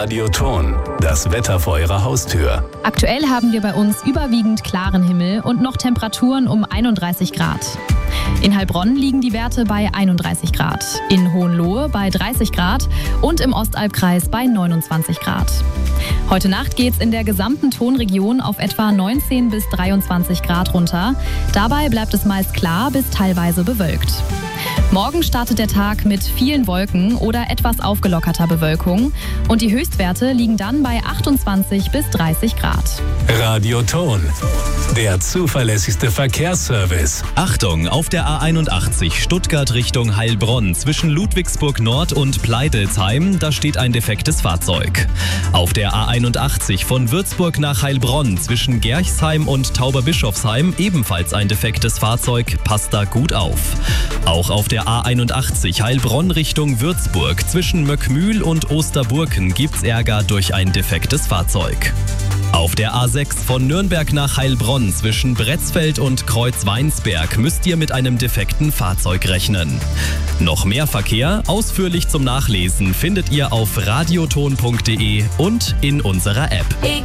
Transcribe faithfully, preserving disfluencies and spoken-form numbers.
Radioton, das Wetter vor Ihrer Haustür. Aktuell haben wir bei uns überwiegend klaren Himmel und noch Temperaturen um einunddreißig Grad. In Heilbronn liegen die Werte bei einunddreißig Grad, in Hohenlohe bei dreißig Grad und im Ostalbkreis bei neunundzwanzig Grad. Heute Nacht geht's in der gesamten Tonregion auf etwa neunzehn bis dreiundzwanzig Grad runter. Dabei bleibt es meist klar bis teilweise bewölkt. Morgen startet der Tag mit vielen Wolken oder etwas aufgelockerter Bewölkung und die Höchstwerte liegen dann bei achtundzwanzig bis dreißig Grad. Radioton, der zuverlässigste Verkehrsservice. Achtung, auf der A einundachtzig Stuttgart Richtung Heilbronn zwischen Ludwigsburg Nord und Pleidelsheim, da steht ein defektes Fahrzeug. Auf der A einundachtzig von Würzburg nach Heilbronn zwischen Gerchsheim und Tauberbischofsheim ebenfalls ein defektes Fahrzeug, passt da gut auf. Auch auf der A einundachtzig Heilbronn Richtung Würzburg zwischen Möckmühl und Osterburken gibt's Ärger durch ein defektes Fahrzeug. Auf der A sechs von Nürnberg nach Heilbronn zwischen Bretzfeld und Kreuzweinsberg müsst ihr mit einem defekten Fahrzeug rechnen. Noch mehr Verkehr, ausführlich zum Nachlesen, findet ihr auf radioton punkt de und in unserer App.